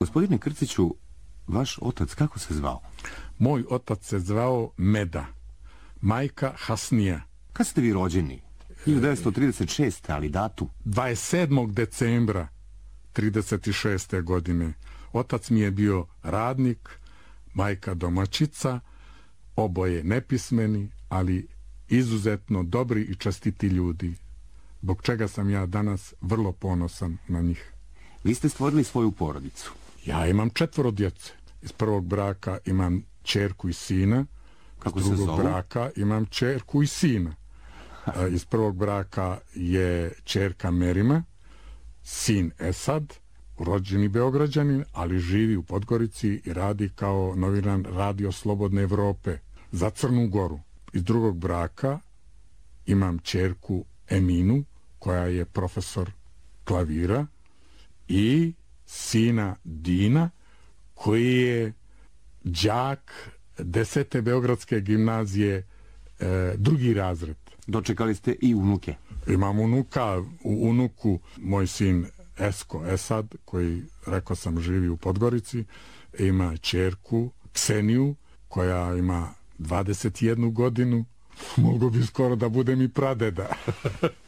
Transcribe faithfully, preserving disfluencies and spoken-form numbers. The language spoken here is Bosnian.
Gospodine Krciću, vaš otac kako se zvao? Moj otac se zvao Meda, majka Hasnija. Kad ste vi rođeni? hiljadu devetsto trideset šeste. ali datum? dvadeset sedmog decembra trideset šeste. godine. Otac mi je bio radnik, majka domaćica, oboje nepismeni, ali izuzetno dobri i čestiti ljudi, zbog čega sam ja danas vrlo ponosan na njih. Vi ste stvorili svoju porodicu. Ja imam četvoro djece. Iz prvog braka imam ćerku i sina. Kako iz se drugog zovu? braka imam ćerku i sina. Iz prvog braka je ćerka Merima, sin Esad, rođeni Beograđanin, ali živi u Podgorici i radi kao novinar Radio Slobodne Evrope za Crnu Goru. Iz drugog braka imam ćerku Eminu, koja je profesor klavira, i sina Dina, koji je đak desete Beogradske gimnazije, e, drugi razred. Dočekali ste i unuke. Imam unuka, u unuku moj sin Esko Esad, koji, rekao sam, živi u Podgorici, ima ćerku Kseniju, koja ima dvadeset jednu godinu, mogu bi skoro da budem i pradeda.